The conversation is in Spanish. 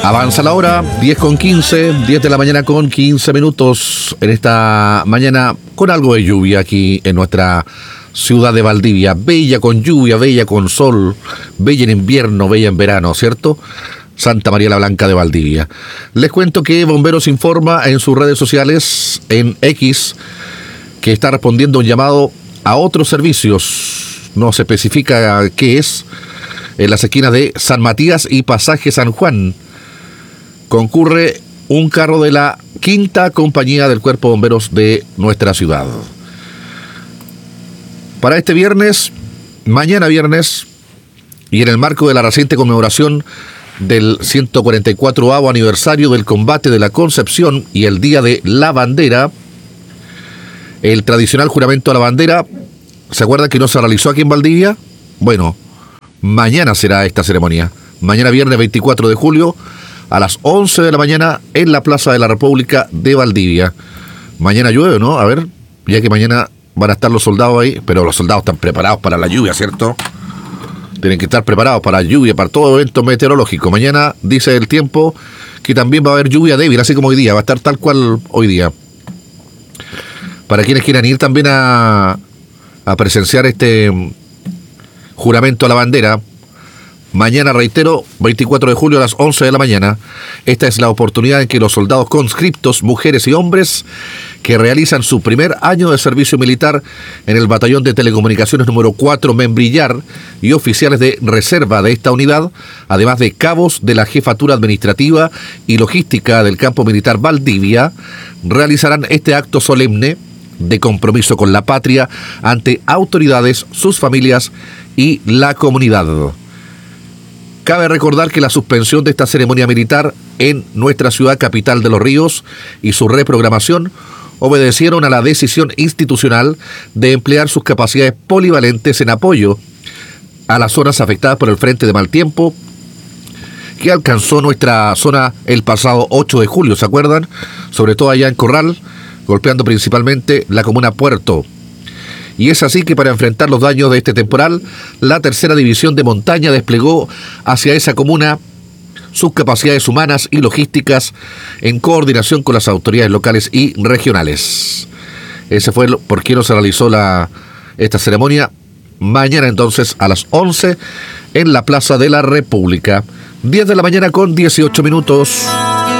Avanza la hora, 10:15, 10 de la mañana con 15 minutos en esta mañana con algo de lluvia aquí en nuestra ciudad de Valdivia. Bella con lluvia, bella con sol, bella en invierno, bella en verano, ¿cierto? Santa María la Blanca de Valdivia. Les cuento que Bomberos informa en sus redes sociales, en X, que está respondiendo un llamado a otros servicios. No se especifica qué es. En las esquinas de San Matías y Pasaje San Juan concurre un carro de la quinta compañía del Cuerpo de Bomberos de nuestra ciudad. Para este viernes, mañana viernes, y en el marco de la reciente conmemoración del 144º aniversario del combate de la Concepción y el Día de la Bandera, el tradicional juramento a la bandera, ¿se acuerdan que no se realizó aquí en Valdivia? Bueno, mañana será esta ceremonia. Mañana viernes 24 de julio, a las 11 de la mañana, en la Plaza de la República de Valdivia. Mañana llueve, ¿no? A ver, ya que mañana van a estar los soldados ahí, pero los soldados están preparados para la lluvia, ¿cierto? Tienen que estar preparados para la lluvia, para todo evento meteorológico. Mañana dice el tiempo que también va a haber lluvia débil, así como hoy día, va a estar tal cual hoy día. Para quienes quieran ir también a presenciar este juramento a la bandera, mañana, reitero, 24 de julio a las 11 de la mañana. Esta es la oportunidad en que los soldados conscriptos, mujeres y hombres que realizan su primer año de servicio militar en el Batallón de Telecomunicaciones número 4 Membrillar y oficiales de reserva de esta unidad, además de cabos de la Jefatura Administrativa y Logística del Campo Militar Valdivia, realizarán este acto solemne de compromiso con la patria ante autoridades, sus familias y la comunidad. Cabe recordar que la suspensión de esta ceremonia militar en nuestra ciudad capital de Los Ríos y su reprogramación obedecieron a la decisión institucional de emplear sus capacidades polivalentes en apoyo a las zonas afectadas por el frente de mal tiempo que alcanzó nuestra zona el pasado 8 de julio, ¿se acuerdan? Sobre todo allá en Corral, golpeando principalmente la comuna Puerto. Y es así que para enfrentar los daños de este temporal, la tercera división de montaña desplegó hacia esa comuna sus capacidades humanas y logísticas en coordinación con las autoridades locales y regionales. Ese fue por qué no se realizó esta ceremonia. Mañana entonces a las 11 en la Plaza de la República. 10 de la mañana con 18 minutos.